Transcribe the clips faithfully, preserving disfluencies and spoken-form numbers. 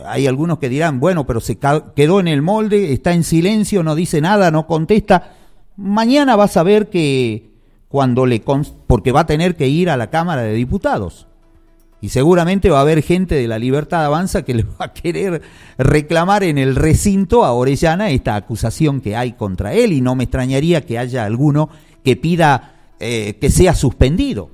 hay algunos que dirán, bueno, pero se ca- quedó en el molde, está en silencio, no dice nada, no contesta. Mañana vas a ver que cuando le... Cons- porque va a tener que ir a la Cámara de Diputados. Y seguramente va a haber gente de la Libertad Avanza que le va a querer reclamar en el recinto a Orellana esta acusación que hay contra él, y no me extrañaría que haya alguno que pida eh, que sea suspendido.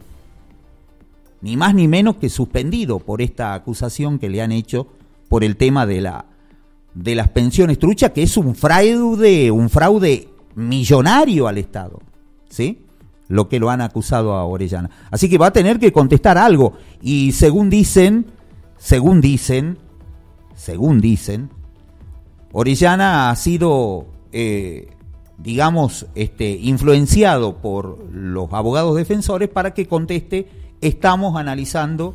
Ni más ni menos que suspendido por esta acusación que le han hecho por el tema de la de las pensiones truchas, que es un fraude, un fraude millonario al Estado, ¿sí? Lo que lo han acusado a Orellana. Así que va a tener que contestar algo. Y según dicen, según dicen, según dicen, Orellana ha sido, eh, digamos, este, influenciado por los abogados defensores para que conteste: estamos analizando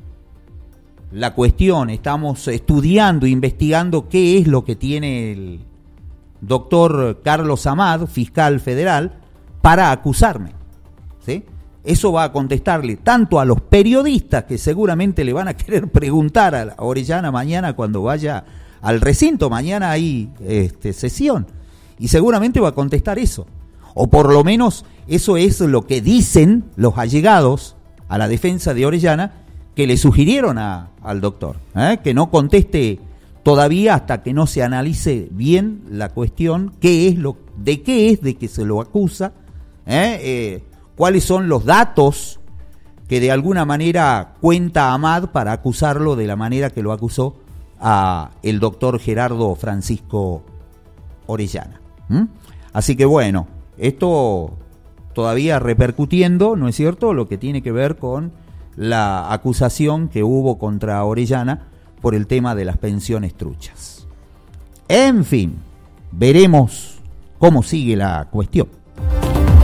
la cuestión, estamos estudiando, investigando qué es lo que tiene el doctor Carlos Amad, fiscal federal, para acusarme. ¿Sí? Eso va a contestarle tanto a los periodistas, que seguramente le van a querer preguntar a Orellana mañana cuando vaya al recinto. Mañana hay este, sesión, y seguramente va a contestar eso, o por lo menos eso es lo que dicen los allegados a la defensa de Orellana, que le sugirieron a, al doctor, ¿eh? que no conteste todavía hasta que no se analice bien la cuestión, qué es lo, de qué es de que se lo acusa, ¿eh? Eh, cuáles son los datos que de alguna manera cuenta Amad para acusarlo de la manera que lo acusó a el doctor Gerardo Francisco Orellana. ¿Mm? Así que bueno, esto todavía repercutiendo, ¿no es cierto?, lo que tiene que ver con la acusación que hubo contra Orellana por el tema de las pensiones truchas. En fin, veremos cómo sigue la cuestión.